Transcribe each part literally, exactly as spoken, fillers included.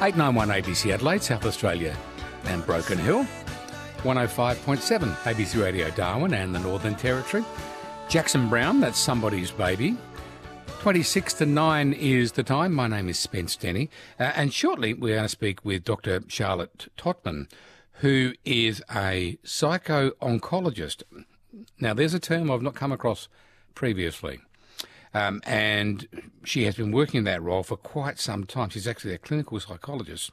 eight nine one A B C Adelaide, South Australia and Broken Hill. one oh five point seven A B C Radio Darwin and the Northern Territory. Jackson Brown, that's Somebody's Baby. twenty-six to nine is the time. My name is Spence Denny. Uh, and shortly we're going to speak with Doctor Charlotte Totman, who is a psycho-oncologist. Now, there's a term I've not come across previously. Um, and she has been working in that role for quite some time. She's actually a clinical psychologist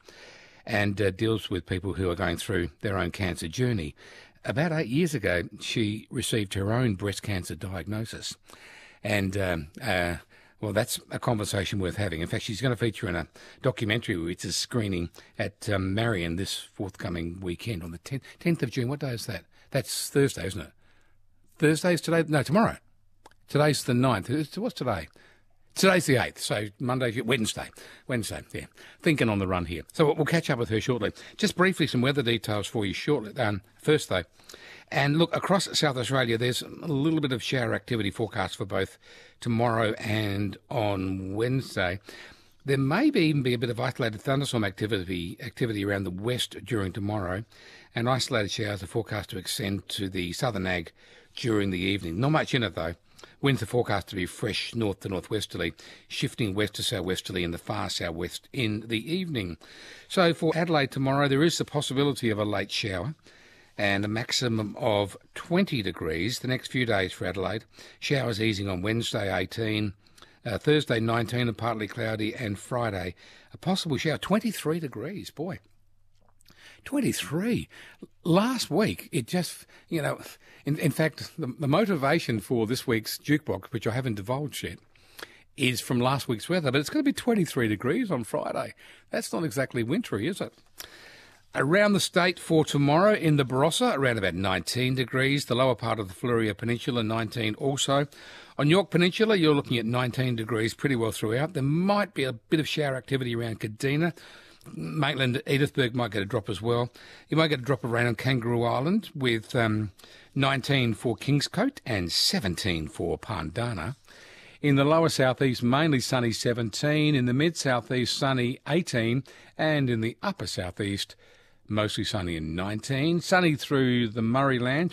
and uh, deals with people who are going through their own cancer journey. About eight years ago, she received her own breast cancer diagnosis. And, um, uh, well, that's a conversation worth having. In fact, she's going to feature in a documentary which is screening at um, Marion this forthcoming weekend on the tenth, tenth of June. What day is that? That's Thursday, isn't it? Thursday's today? No, tomorrow. Today's the ninth. What's today? Today's the eighth, so Monday, Wednesday. Wednesday, yeah. Thinking on the run here. So we'll catch up with her shortly. Just briefly, some weather details for you shortly. Um, first, though. And look, across South Australia, there's a little bit of shower activity forecast for both tomorrow and on Wednesday. There may be, even be a bit of isolated thunderstorm activity activity around the west during tomorrow, and isolated showers are forecast to extend to the southern ag during the evening. Not much in it, though. Winds are forecast to be fresh north to northwesterly, shifting west to southwesterly in the far southwest in the evening. So for Adelaide tomorrow, there is the possibility of a late shower and a maximum of twenty degrees the next few days for Adelaide. Showers easing on Wednesday, eighteen, uh, Thursday, nineteen and partly cloudy, and Friday, a possible shower, twenty-three degrees. Boy, twenty-three. Last week, it just, you know, in, in fact, the, the motivation for this week's jukebox, which I haven't divulged yet, is from last week's weather, but it's going to be twenty-three degrees on Friday. That's not exactly wintry, is it? Around the state for tomorrow in the Barossa, around about nineteen degrees. The lower part of the Fleurieu Peninsula, nineteen also. On York Peninsula, you're looking at nineteen degrees pretty well throughout. There might be a bit of shower activity around Kadina. Maitland, Edithburg might get a drop as well. You might get a drop of rain on Kangaroo Island with um, nineteen for Kingscote and seventeen for Pandana. In the lower southeast, mainly sunny, seventeen. In the mid-southeast, sunny, eighteen. And in the upper southeast, mostly sunny and nineteen. Sunny through the Murray Land.